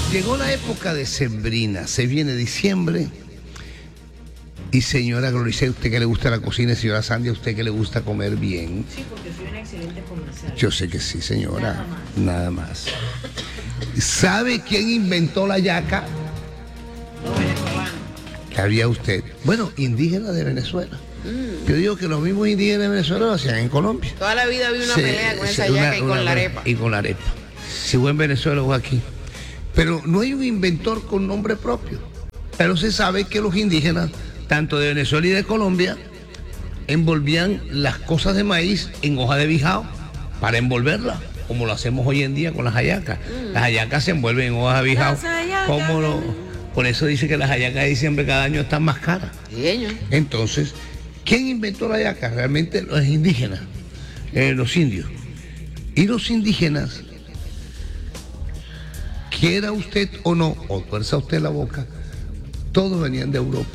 Llegó la época decembrina, se viene diciembre. Y señora Glorice, ¿a usted que le gusta la cocina? Señora Sandy, ¿a usted que le gusta comer bien? Sí, porque soy una excelente comercial. Yo sé que sí, señora. Nada más. ¿Sabe quién inventó la yaca? Los venezolanos. ¿Sabía usted? Bueno, indígenas de Venezuela. Yo digo que los mismos indígenas de Venezuela lo hacían en Colombia. Toda la vida había una pelea con esa yaca y con la arepa. Y con la arepa. Si fue en Venezuela o aquí. Pero no hay un inventor con nombre propio. Pero se sabe que los indígenas, tanto de Venezuela y de Colombia, envolvían las cosas de maíz en hoja de bijao para envolverlas, como lo hacemos hoy en día con las hallacas. Las hallacas se envuelven en hojas de bijao. ¿Cómo no? Por eso dice que las hallacas de diciembre cada año están más caras. Entonces, ¿quién inventó la hallaca? Realmente los indígenas, los indios. Y los indígenas, quiera usted o no, o tuerza usted la boca, todos venían de Europa.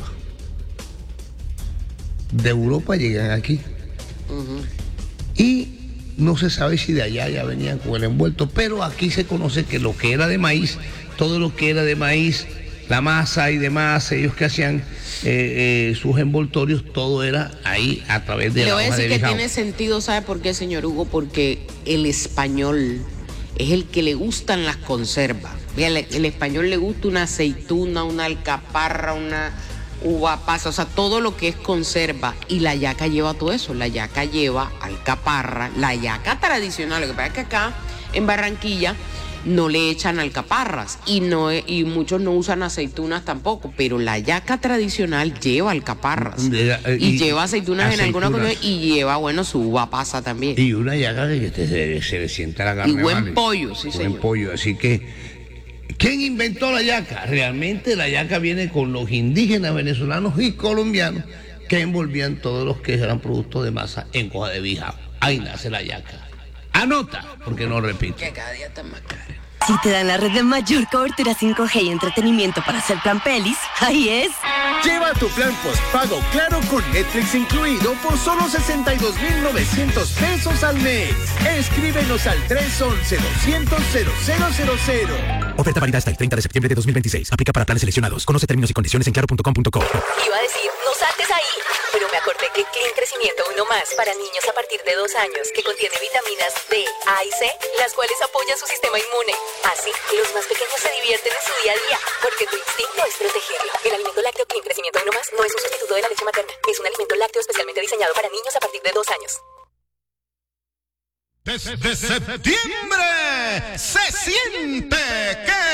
De Europa llegan aquí. Y no se sabe si de allá ya venían con el envuelto, pero aquí se conoce que lo que era de maíz, todo lo que era de maíz, la masa y demás, ellos que hacían sus envoltorios, todo era ahí a través de la hoja de bijao. Le voy a decir que tiene sentido, ¿sabe por qué, señor Hugo? Porque el español es el que le gustan las conservas. El español le gusta una aceituna, una alcaparra, una uva pasa, o sea, todo lo que es conserva. Y la yaca lleva todo eso. La yaca lleva alcaparra, la yaca tradicional. Lo que pasa es que acá en Barranquilla no le echan alcaparras y muchos no usan aceitunas tampoco, pero la yaca tradicional lleva alcaparras y lleva aceitunas en alguna cosa y lleva, bueno, su uva pasa también. Y una yaca que se le sienta la carne. Y buen pollo, sí, señor. Buen pollo, así que ¿quién inventó la yaca? Realmente la yaca viene con los indígenas venezolanos y colombianos que envolvían todos los que eran productos de masa en hoja de bijao. Ahí nace la yaca. Anota, porque no repito. Que cada día está más caro. Si te dan la red de mayor cobertura 5G y entretenimiento para hacer plan pelis, ahí es. Lleva tu plan postpago Claro con Netflix incluido por solo 62,900 pesos al mes. Escríbenos al 311-200-0000. Oferta válida hasta el 30 de septiembre de 2026. Aplica para planes seleccionados. Conoce términos y condiciones en claro.com.co. Iba a decir, no saltes ahí, pero me acordé que Clean Crecimiento Uno Más para niños a partir de 2 años, que contiene vitaminas D, A y C, las cuales apoyan su sistema inmune. Así, los más pequeños se divierten en su día a día, porque tu instinto es protegerlo. El alimento lácteo Clean Crecimiento Uno Más no es un sustituto de la leche materna. Es un alimento lácteo especialmente diseñado para niños a partir de 2 años. Desde septiembre se siente que